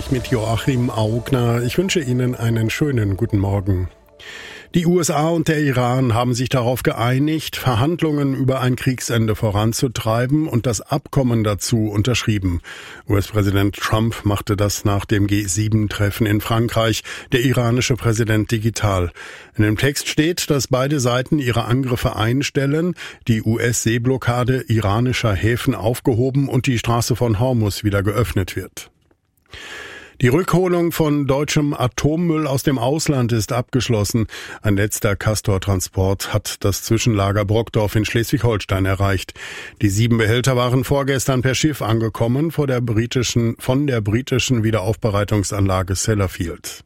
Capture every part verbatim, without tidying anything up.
ich mit Joachim Augner. Ich wünsche Ihnen einen schönen guten Morgen. Die U S A und der Iran haben sich darauf geeinigt, Verhandlungen über ein Kriegsende voranzutreiben und das Abkommen dazu unterschrieben. U S-Präsident Trump machte das nach dem G sieben Treffen in Frankreich, der iranische Präsident digital. In dem Text steht, dass beide Seiten ihre Angriffe einstellen, die U S-Seeblockade iranischer Häfen aufgehoben und die Straße von Hormuz wieder geöffnet wird. Die Rückholung von deutschem Atommüll aus dem Ausland ist abgeschlossen. Ein letzter Castor-Transport hat das Zwischenlager Brockdorf in Schleswig-Holstein erreicht. Die sieben Behälter waren vorgestern per Schiff angekommen vor der britischen, von der britischen Wiederaufbereitungsanlage Sellafield.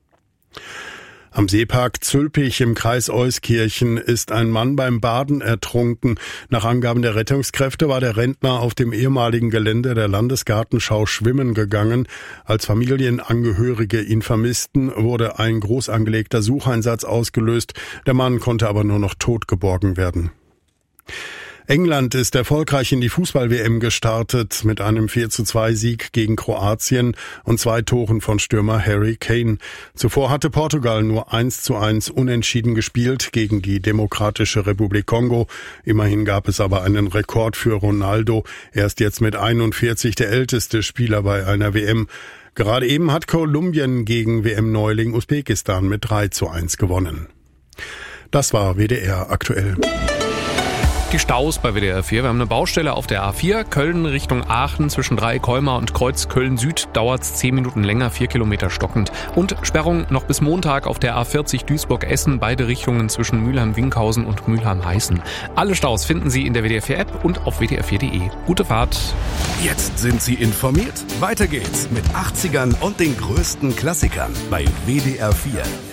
Am Seepark Zülpich im Kreis Euskirchen ist ein Mann beim Baden ertrunken. Nach Angaben der Rettungskräfte war der Rentner auf dem ehemaligen Gelände der Landesgartenschau schwimmen gegangen. Als Familienangehörige ihn vermissten, wurde ein groß angelegter Sucheinsatz ausgelöst. Der Mann konnte aber nur noch tot geborgen werden. England ist erfolgreich in die Fußball-W M gestartet mit einem vier zu zwei Sieg gegen Kroatien und zwei Toren von Stürmer Harry Kane. Zuvor hatte Portugal nur eins zu eins unentschieden gespielt gegen die Demokratische Republik Kongo. Immerhin gab es aber einen Rekord für Ronaldo. Er ist jetzt mit einundvierzig der älteste Spieler bei einer W M. Gerade eben hat Kolumbien gegen W M-Neuling Usbekistan mit drei zu eins gewonnen. Das war W D R aktuell. Die Staus bei W D R vier. Wir haben eine Baustelle auf der A vier, Köln Richtung Aachen zwischen Drei-Colmar und Kreuz Köln-Süd dauert es zehn Minuten länger, vier Kilometer stockend. Und Sperrung noch bis Montag auf der A vierzig Duisburg-Essen, beide Richtungen zwischen Mülheim-Winkhausen und Mülheim-Heißen. Alle Staus finden Sie in der W D R vier App und auf w d r vier punkt de. Gute Fahrt. Jetzt sind Sie informiert. Weiter geht's mit achtzigern und den größten Klassikern bei W D R vier.